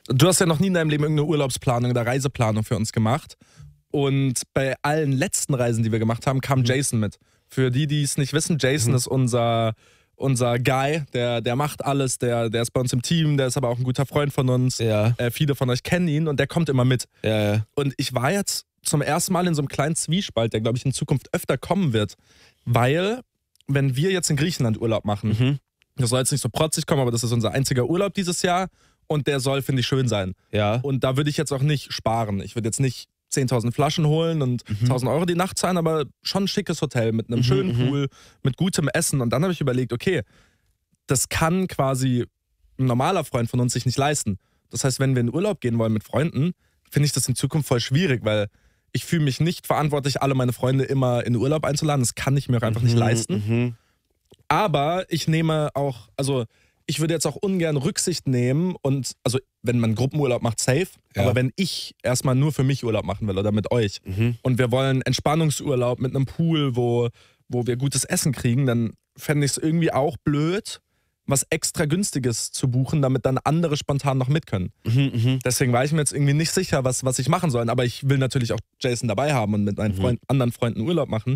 Du hast ja noch nie in deinem Leben irgendeine Urlaubsplanung oder Reiseplanung für uns gemacht. Und bei allen letzten Reisen, die wir gemacht haben, kam Jason mit. Für die es nicht wissen, Jason ist unser Guy, der macht alles, der ist bei uns im Team, der ist aber auch ein guter Freund von uns. Ja. Viele von euch kennen ihn und der kommt immer mit. Ja. Und ich war jetzt zum ersten Mal in so einem kleinen Zwiespalt, der, glaube ich, in Zukunft öfter kommen wird. Weil, wenn wir jetzt in Griechenland Urlaub machen, das soll jetzt nicht so protzig kommen, aber das ist unser einziger Urlaub dieses Jahr und der soll, finde ich, schön sein. Ja. Und da würde ich jetzt auch nicht sparen. Ich würde jetzt nicht 10.000 Flaschen holen und 1.000 Euro die Nacht zahlen, aber schon ein schickes Hotel mit einem schönen Pool, mit gutem Essen. Und dann habe ich überlegt, okay, das kann quasi ein normaler Freund von uns sich nicht leisten. Das heißt, wenn wir in Urlaub gehen wollen mit Freunden, finde ich das in Zukunft voll schwierig, weil ich fühle mich nicht verantwortlich, alle meine Freunde immer in Urlaub einzuladen. Das kann ich mir auch einfach nicht leisten. Aber ich nehme auch, also ich würde jetzt auch ungern Rücksicht nehmen und, also wenn man Gruppenurlaub macht, safe, aber wenn ich erstmal nur für mich Urlaub machen will oder mit euch und wir wollen Entspannungsurlaub mit einem Pool, wo wir gutes Essen kriegen, dann fände ich es irgendwie auch blöd, was extra Günstiges zu buchen, damit dann andere spontan noch mit können. Deswegen war ich mir jetzt irgendwie nicht sicher, was ich machen soll, aber ich will natürlich auch Jason dabei haben und mit meinen anderen Freunden Urlaub machen.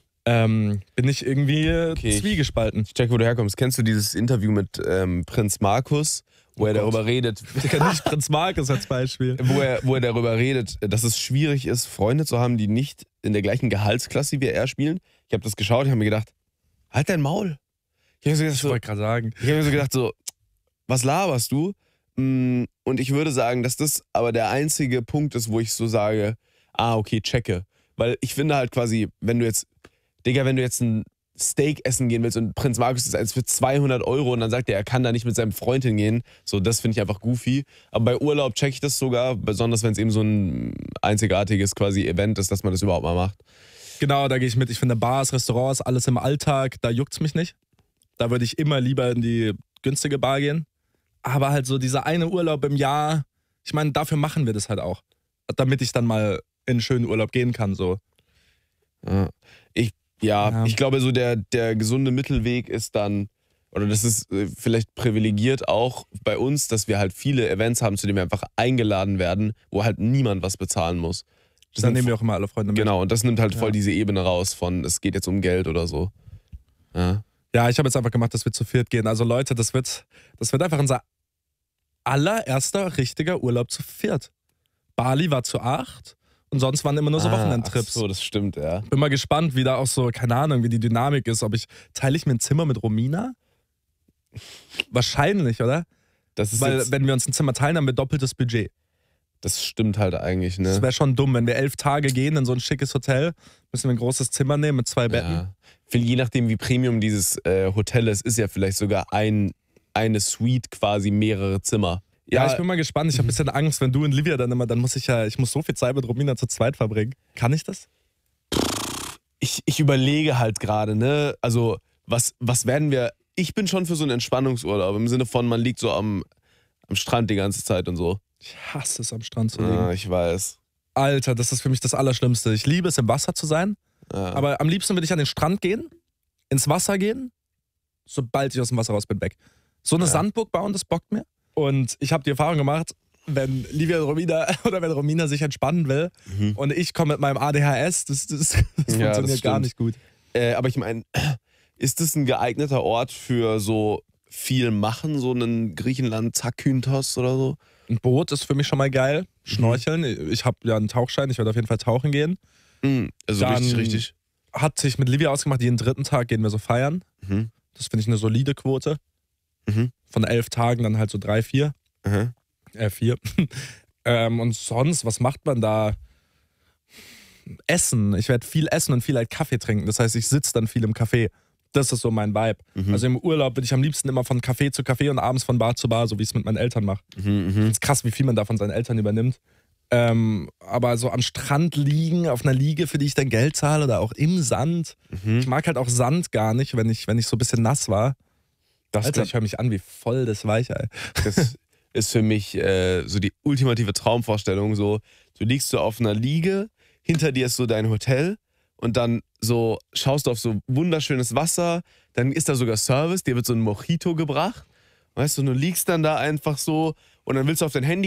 Bin ich irgendwie zwiegespalten. Ich check, wo du herkommst. Kennst du dieses Interview mit Prinz Markus, wo er darüber redet? Ich kenne nicht Prinz Markus als Beispiel. Wo er darüber redet, dass es schwierig ist, Freunde zu haben, die nicht in der gleichen Gehaltsklasse wie er spielen. Ich habe das geschaut, ich habe mir gedacht, halt dein Maul. Ich wollte gerade sagen. Ich habe mir so gedacht, so, was laberst du? Und ich würde sagen, dass das aber der einzige Punkt ist, wo ich so sage, okay, checke. Weil ich finde halt quasi, wenn du jetzt ein Steak essen gehen willst und Prinz Markus ist eins für 200 Euro und dann sagt er kann da nicht mit seinem Freund hingehen, so, das finde ich einfach goofy. Aber bei Urlaub check ich das sogar, besonders wenn es eben so ein einzigartiges quasi Event ist, dass man das überhaupt mal macht. Genau, da gehe ich mit. Ich finde Bars, Restaurants, alles im Alltag, da juckt's mich nicht. Da würde ich immer lieber in die günstige Bar gehen. Aber halt so dieser eine Urlaub im Jahr, ich meine, dafür machen wir das halt auch. Damit ich dann mal in einen schönen Urlaub gehen kann, so. Ich glaube, so der gesunde Mittelweg ist dann, oder das ist vielleicht privilegiert auch bei uns, dass wir halt viele Events haben, zu denen wir einfach eingeladen werden, wo halt niemand was bezahlen muss. Dann nehmen wir auch immer alle Freunde mit. Genau, und das nimmt halt voll diese Ebene raus von, es geht jetzt um Geld oder so. Ja, ich habe jetzt einfach gemacht, dass wir zu viert gehen. Also Leute, das wird einfach unser allererster richtiger Urlaub zu viert. Bali war zu 8. Und sonst waren immer nur so Wochenendtrips. Ach so, das stimmt, ja. Bin mal gespannt, wie da auch so, keine Ahnung, wie die Dynamik ist. Teile ich mir ein Zimmer mit Romina? Wahrscheinlich, oder? Weil wenn wir uns ein Zimmer teilen, haben wir doppeltes Budget. Das stimmt halt eigentlich, ne? Das wäre schon dumm, wenn wir 11 Tage gehen in so ein schickes Hotel, müssen wir ein großes Zimmer nehmen mit 2 Betten. Ja. Je nachdem, wie Premium dieses Hotel ist ja vielleicht sogar eine Suite quasi mehrere Zimmer. Ja, ich bin mal gespannt. Ich habe ein bisschen Angst, wenn du und Livia dann immer, ich muss so viel Zeit mit Romina zu zweit verbringen. Kann ich das? Ich überlege halt gerade, ne? Also, was werden wir. Ich bin schon für so einen Entspannungsurlaub im Sinne von, man liegt so am Strand die ganze Zeit und so. Ich hasse es, am Strand zu liegen. Ich weiß. Alter, das ist für mich das Allerschlimmste. Ich liebe es, im Wasser zu sein. Aber am liebsten würde ich an den Strand gehen, ins Wasser gehen, sobald ich aus dem Wasser raus bin, weg. So eine Sandburg bauen, das bockt mir. Und ich habe die Erfahrung gemacht, wenn Livia und Romina oder wenn Romina sich entspannen will und ich komme mit meinem ADHS, das funktioniert gar nicht gut. Aber ich meine, ist das ein geeigneter Ort für so viel machen, so einen Griechenland-Zakynthos oder so? Ein Boot ist für mich schon mal geil. Schnorcheln. Ich habe ja einen Tauchschein, ich werde auf jeden Fall tauchen gehen. Also dann richtig. Hat sich mit Livia ausgemacht, jeden 3. Tag gehen wir so feiern. Das finde ich eine solide Quote. Von 11 Tagen dann halt so 3, 4. 4. Und sonst, was macht man da? Essen. Ich werde viel essen und viel halt Kaffee trinken. Das heißt, ich sitze dann viel im Café. Das ist so mein Vibe. Also im Urlaub bin ich am liebsten immer von Café zu Café und abends von Bar zu Bar, so wie ich es mit meinen Eltern mache. Es ist krass, wie viel man da von seinen Eltern übernimmt. Aber so am Strand liegen, auf einer Liege, für die ich dann Geld zahle oder auch im Sand. Ich mag halt auch Sand gar nicht, wenn ich so ein bisschen nass war. Alter, ich höre mich an wie voll das Weichei. Das ist für mich so die ultimative Traumvorstellung. So, du liegst so auf einer Liege, hinter dir ist so dein Hotel und dann so schaust du auf so wunderschönes Wasser, dann ist da sogar Service, dir wird so ein Mojito gebracht. Weißt du, du liegst dann da einfach so und dann willst du auf dein Handy